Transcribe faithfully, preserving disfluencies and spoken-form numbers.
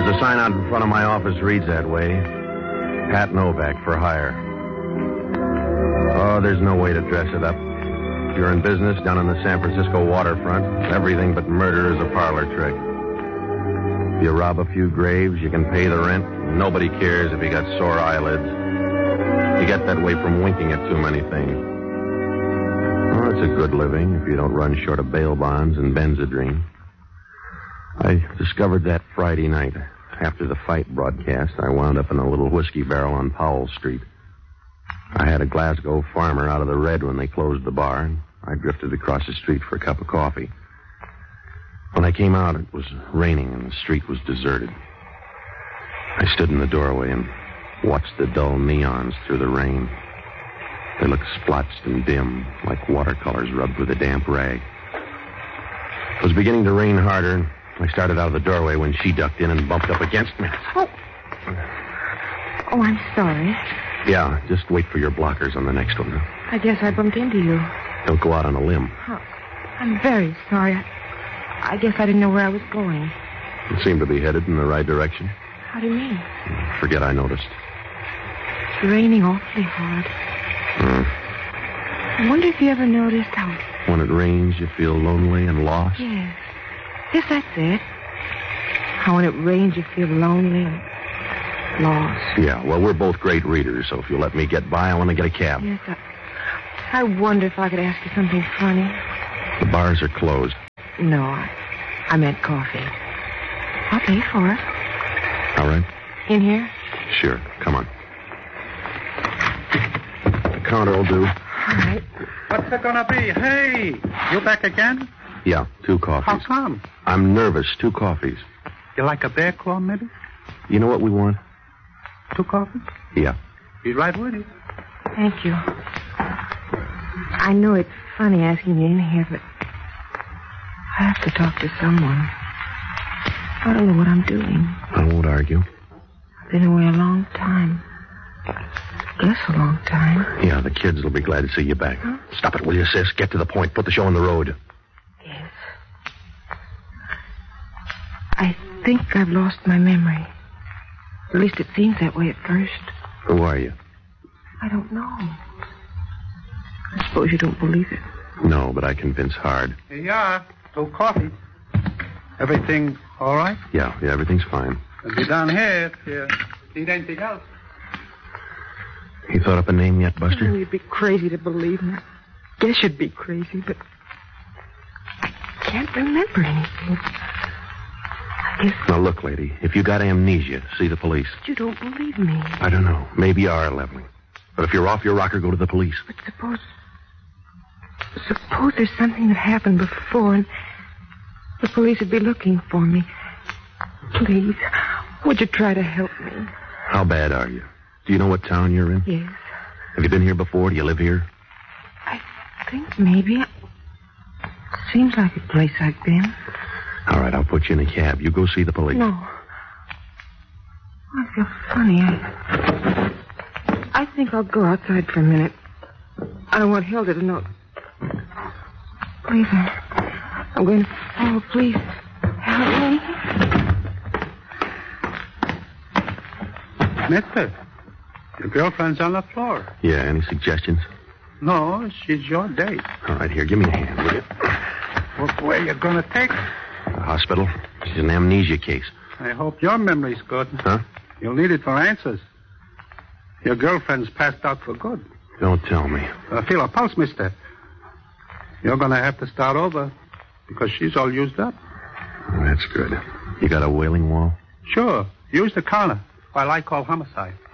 There's a sign out in front of my office reads that way. Pat Novak for hire. Oh, there's no way to dress it up. If you're in business down on the San Francisco waterfront, everything but murder is a parlor trick. If you rob a few graves, you can pay the rent. Nobody cares if you got sore eyelids. You get that way from winking at too many things. Oh, it's a good living if you don't run short of bail bonds and Benzedrine. I discovered that Friday night. After the fight broadcast, I wound up in a little whiskey barrel on Powell Street. I had a Glasgow farmer out of the red when they closed the bar, and I drifted across the street for a cup of coffee. When I came out, it was raining and the street was deserted. I stood in the doorway and watched the dull neons through the rain. They looked splotched and dim, like watercolors rubbed with a damp rag. It was beginning to rain harder, and I started out of the doorway when she ducked in and bumped up against me. Oh. Oh, I'm sorry. Yeah, just wait for your blockers on the next one. I guess I bumped into you. Don't go out on a limb. Oh, I'm very sorry. I, I guess I didn't know where I was going. You seem to be headed in the right direction. How do you mean? Forget I noticed. It's raining awfully hard. Hmm. I wonder if you ever noticed how... When it rains, you feel lonely and lost? Yes. Yes, that's it. How when it rains, you feel lonely and lost. Yeah, well, we're both great readers, so if you'll let me get by, I want to get a cab. Yes, I... I wonder if I could ask you something funny. The bars are closed. No, I, I meant coffee. I'll pay for it. All right. In here? Sure. Come on. The counter will do. All right. What's it gonna be? Hey, you back again? Yeah, two coffees. How come? I'm nervous. Two coffees. You like a bear claw, maybe? You know what we want? Two coffees? Yeah. Be right with you. Thank you. I know it's funny asking you in here, but I have to talk to someone. I don't know what I'm doing. I won't argue. I've been away a long time. Guess a long time. Yeah, the kids will be glad to see you back. Huh? Stop it, will you, sis? Get to the point. Put the show on the road. Yes. I think I've lost my memory. At least it seems that way at first. Who are you? I don't know. I suppose you don't believe it. No, but I convince hard. Here you are. Two coffees. Everything all right? Yeah, yeah, everything's fine. I'll be down here if you need anything else. You thought up a name yet, Buster? Oh, you'd be crazy to believe me. Guess you'd be crazy, but I can't remember anything. I guess... Now, look, lady, if you got amnesia, see the police. But you don't believe me. I don't know. Maybe you are leveling. But if you're off your rocker, go to the police. But suppose... Suppose there's something that happened before and the police would be looking for me. Please, would you try to help me? How bad are you? Do you know what town you're in? Yes. Have you been here before? Do you live here? I think maybe. Seems like a place I've been. All right, I'll put you in a cab. You go see the police. No. I feel funny. I, I think I'll go outside for a minute. I don't want Hilda to know. Please, I'm, I'm going to fall. Please, help me. Mister, your girlfriend's on the floor. Yeah, any suggestions? No, she's your date. All right, here, give me a hand, will you? Well, where you going to take her? The hospital. She's an amnesia case. I hope your memory's good. Huh? You'll need it for answers. Your girlfriend's passed out for good. Don't tell me. Uh, feel her pulse, mister. You're going to have to start over because she's all used up. Oh, that's good. You got a wailing wall? Sure. Use the counter while I call homicide.